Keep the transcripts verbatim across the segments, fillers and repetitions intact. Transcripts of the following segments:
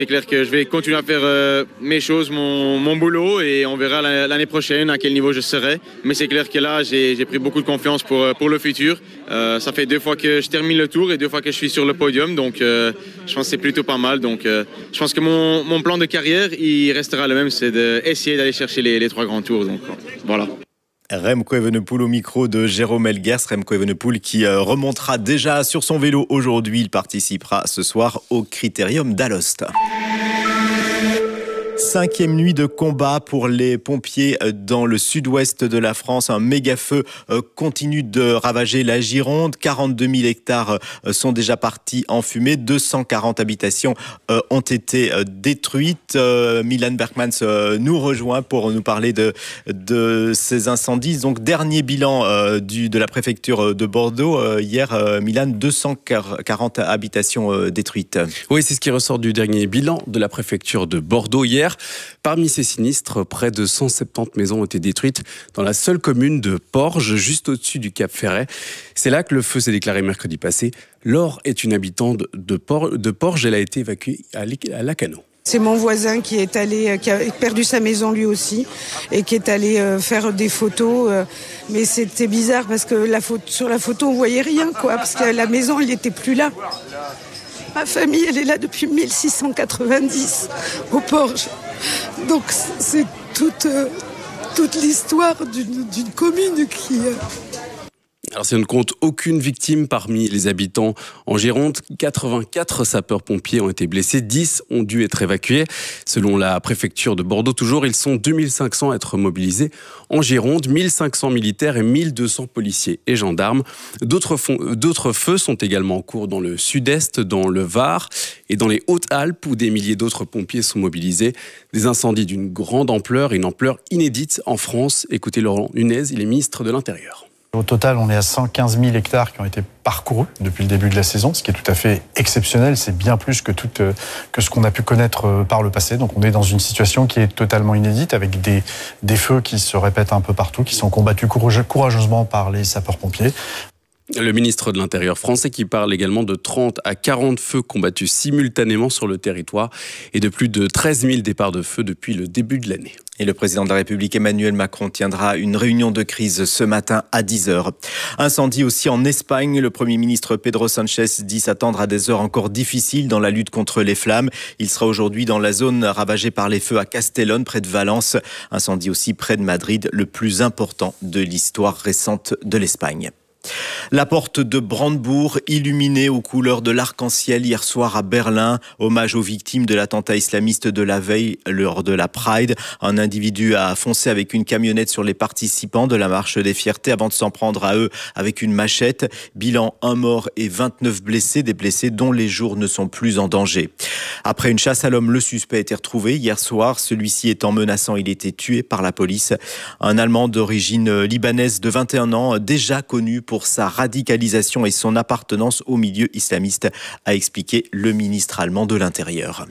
C'est clair que je vais continuer à faire euh, mes choses, mon, mon boulot et on verra l'année prochaine à quel niveau je serai. Mais c'est clair que là, j'ai pris beaucoup de confiance pour, pour le futur. Euh, ça fait deux fois que je termine le tour et deux fois que je suis sur le podium. Donc euh, je pense que c'est plutôt pas mal. Donc euh, je pense que mon, mon plan de carrière, il restera le même, c'est d'essayer d'aller chercher les, les trois grands tours. Donc voilà. Remco Evenepoel au micro de Jérôme Elguers. Remco Evenepoel qui remontera déjà sur son vélo aujourd'hui. Il participera ce soir au Critérium d'Alost. Cinquième nuit de combat pour les pompiers dans le sud-ouest de la France. Un méga feu continue de ravager la Gironde. quarante-deux mille hectares sont déjà partis en fumée. deux cent quarante habitations ont été détruites. Milan Berkmans nous rejoint pour nous parler de, de ces incendies. Donc, dernier bilan du, de la préfecture de Bordeaux. Hier, Milan, deux cent quarante habitations détruites. Oui, c'est ce qui ressort du dernier bilan de la préfecture de Bordeaux hier. Parmi ces sinistres, près de cent soixante-dix maisons ont été détruites dans la seule commune de Porges, juste au-dessus du Cap Ferret. C'est là que le feu s'est déclaré mercredi passé. Laure est une habitante de, Por- de Porges. Elle a été évacuée à Lacanau. C'est mon voisin qui est allé, qui a perdu sa maison lui aussi, et qui est allé faire des photos. Mais c'était bizarre parce que la photo, sur la photo, on voyait rien, quoi, parce que la maison, elle n'était plus là. Ma famille, elle est là depuis mille six cent quatre-vingt-dix, au Porges. Donc c'est toute, euh, toute l'histoire d'une, d'une commune qui... Euh... Alors si on ne compte aucune victime parmi les habitants en Gironde, quatre-vingt-quatre sapeurs-pompiers ont été blessés, dix ont dû être évacués. Selon la préfecture de Bordeaux, toujours, ils sont deux mille cinq cents à être mobilisés en Gironde, mille cinq cents militaires et mille deux cents policiers et gendarmes. D'autres, font, d'autres feux sont également en cours dans le sud-est, dans le Var et dans les Hautes-Alpes où des milliers d'autres pompiers sont mobilisés. Des incendies d'une grande ampleur et une ampleur inédite en France. Écoutez Laurent Nunez, il est ministre de l'Intérieur. Au total, on est à cent quinze mille hectares qui ont été parcourus depuis le début de la saison, ce qui est tout à fait exceptionnel. C'est bien plus que, tout, que ce qu'on a pu connaître par le passé. Donc on est dans une situation qui est totalement inédite, avec des, des feux qui se répètent un peu partout, qui sont combattus courageusement par les sapeurs-pompiers. Le ministre de l'Intérieur français qui parle également de trente à quarante feux combattus simultanément sur le territoire et de plus de treize mille départs de feu depuis le début de l'année. Et le président de la République Emmanuel Macron tiendra une réunion de crise ce matin à dix heures. Incendie aussi en Espagne. Le Premier ministre Pedro Sánchez dit s'attendre à des heures encore difficiles dans la lutte contre les flammes. Il sera aujourd'hui dans la zone ravagée par les feux à Castellón, près de Valence. Incendie aussi près de Madrid, le plus important de l'histoire récente de l'Espagne. La porte de Brandebourg illuminée aux couleurs de l'arc-en-ciel hier soir à Berlin. Hommage aux victimes de l'attentat islamiste de la veille lors de la Pride. Un individu a foncé avec une camionnette sur les participants de la marche des fiertés avant de s'en prendre à eux avec une machette. Bilan un mort et vingt-neuf blessés, des blessés dont les jours ne sont plus en danger. Après une chasse à l'homme, le suspect a été retrouvé hier soir. Celui-ci étant menaçant, il a été tué par la police. Un Allemand d'origine libanaise de vingt et un ans, déjà connu pour sa radicalisation et son appartenance au milieu islamiste, a expliqué le ministre allemand de l'Intérieur.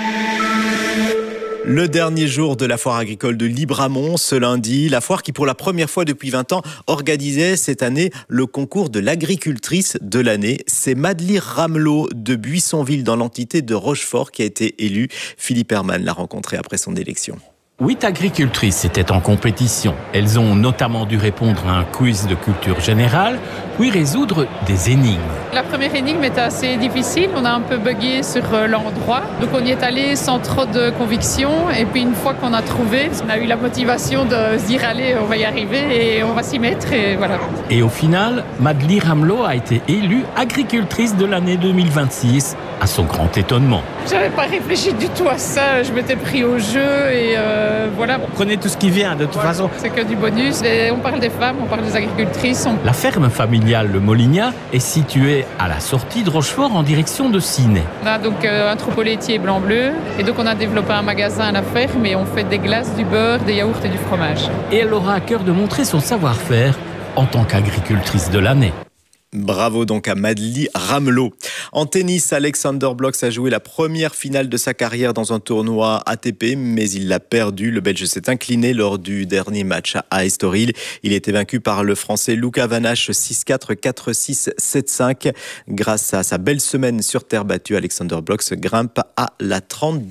Le dernier jour de la foire agricole de Libramont, ce lundi, la foire qui pour la première fois depuis vingt ans organisait cette année le concours de l'agricultrice de l'année. C'est Madeleine Ramelot de Buissonville dans l'entité de Rochefort qui a été élue. Philippe Hermann l'a rencontrée après son élection. Huit agricultrices étaient en compétition. Elles ont notamment dû répondre à un quiz de culture générale, puis résoudre des énigmes. La première énigme était assez difficile. On a un peu bugué sur l'endroit. Donc on y est allé sans trop de conviction. Et puis une fois qu'on a trouvé, on a eu la motivation de se dire allez, on va y arriver et on va s'y mettre. Et voilà. Et au final, Madeleine Ramelot a été élue agricultrice de l'année deux mille vingt-six, à son grand étonnement. J'avais pas réfléchi du tout à ça. Je m'étais pris au jeu et euh, voilà. On prenait tout ce qui vient de toute ouais, façon. C'est que du bonus. Et on parle des femmes, on parle des agricultrices. On... La ferme familiale Le Molignat est située à la sortie de Rochefort en direction de Ciney. On a donc euh, un troupeau laitier blanc-bleu et donc on a développé un magasin à la ferme et on fait des glaces, du beurre, des yaourts et du fromage. Et elle aura à cœur de montrer son savoir-faire en tant qu'agricultrice de l'année. Bravo donc à Madeleine Ramelot. En tennis, Alexander Blok a joué la première finale de sa carrière dans un tournoi A T P, mais il l'a perdu. Le Belge s'est incliné lors du dernier match à Estoril. Il était vaincu par le Français Luca Van Assche six quatre, quatre six, sept cinq. Grâce à sa belle semaine sur terre battue, Alexander Blok grimpe à la trente-deuxième